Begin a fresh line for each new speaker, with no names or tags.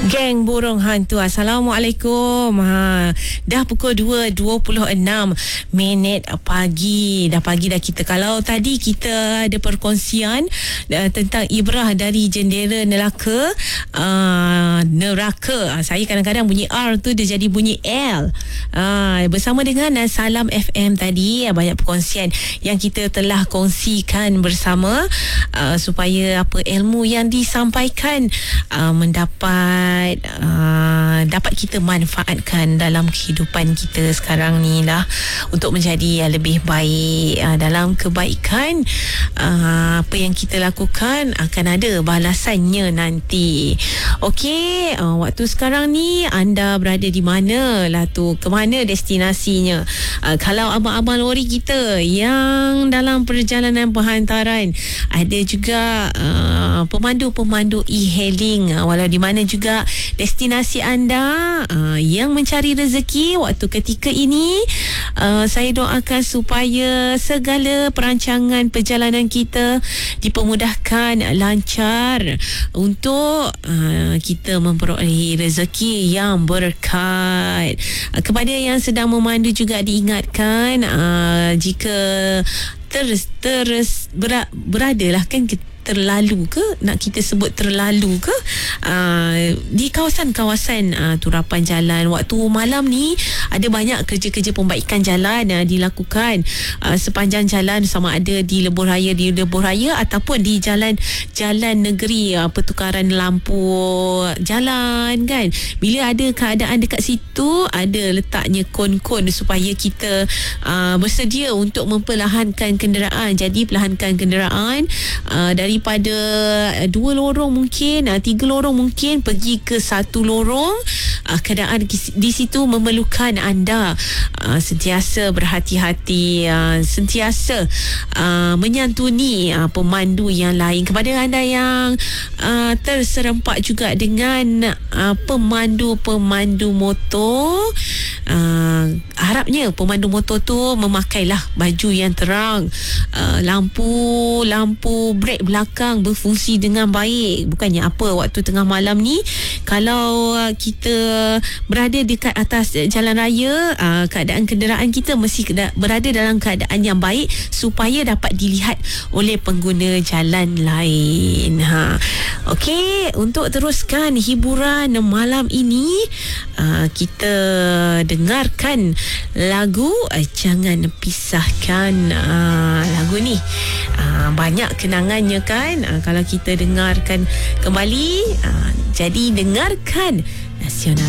Geng Burung Hantu. Assalamualaikum. Dah pukul 2.26 pagi. Dah pagi dah kita. Kalau tadi kita ada perkongsian tentang ibrah dari jendela neraka. Saya kadang-kadang bunyi R tu dia jadi bunyi L. Bersama dengan Salam FM tadi, banyak perkongsian yang kita telah kongsikan bersama, supaya apa ilmu yang disampaikan dapat kita manfaatkan dalam kehidupan kita sekarang ni lah, untuk menjadi lebih baik. Dalam kebaikan, apa yang kita lakukan akan ada balasannya nanti. Okey, waktu sekarang ni anda berada di mana lah tu, ke mana destinasinya? Kalau abang-abang lori kita yang dalam perjalanan penghantaran, ada juga pemandu-pemandu e-hailing, walau di mana juga destinasi anda yang mencari rezeki waktu ketika ini, saya doakan supaya segala perancangan perjalanan kita dipermudahkan lancar untuk kita memperolehi rezeki yang berkat. Kepada yang sedang memandu juga diingatkan, jika beradalah kan terlalu ke, nak kita sebut terlalu ke, di kawasan-kawasan turapan jalan waktu malam ni, ada banyak kerja-kerja pembaikan jalan dilakukan sepanjang jalan, sama ada di lebuh raya ataupun di jalan negeri, pertukaran lampu jalan kan. Bila ada keadaan dekat situ, ada letaknya kon-kon supaya kita bersedia untuk memperlahankan kenderaan. Jadi perlahankan kenderaan daripada 2 lorong mungkin, 3 lorong mungkin, pergi ke 1 lorong. Keadaan di situ memerlukan anda sentiasa berhati-hati, sentiasa menyantuni pemandu yang lain. Kepada anda yang terserempak juga dengan pemandu motor, harapnya pemandu motor tu memakailah baju yang terang, lampu brek belakang berfungsi dengan baik. Bukannya apa, waktu tengah malam ni kalau kita berada dekat atas jalan raya, keadaan kenderaan kita mesti berada dalam keadaan yang baik supaya dapat dilihat oleh pengguna jalan lain. Okey, untuk teruskan hiburan malam ini, kita dengarkan lagu Jangan Pisahkan. Lagu ni banyak kenangannya kan, kalau kita dengarkan kembali. Jadi dengarkan Nasional.